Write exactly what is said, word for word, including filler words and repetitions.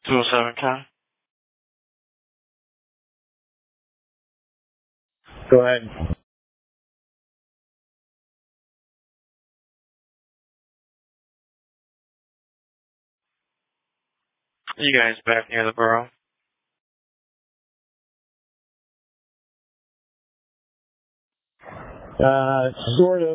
two oh seven Con. Go ahead. You guys back near the borough? Uh, sort of.